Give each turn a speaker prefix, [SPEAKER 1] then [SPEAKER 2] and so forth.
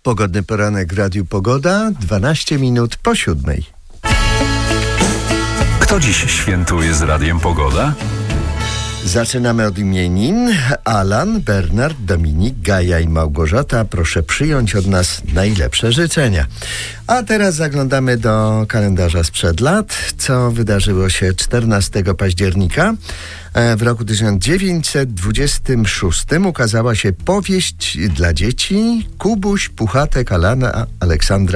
[SPEAKER 1] Pogodny poranek w Radiu Pogoda, 12 minut po 7.
[SPEAKER 2] Kto dziś świętuje z Radiem Pogoda?
[SPEAKER 1] Zaczynamy od imienin. Alan, Bernard, Dominik, Gaja i Małgorzata. Proszę przyjąć od nas najlepsze życzenia. A teraz zaglądamy do kalendarza sprzed lat, co wydarzyło się 14 października. W roku 1926 ukazała się powieść dla dzieci Kubuś, Puchatek Alana Aleksandra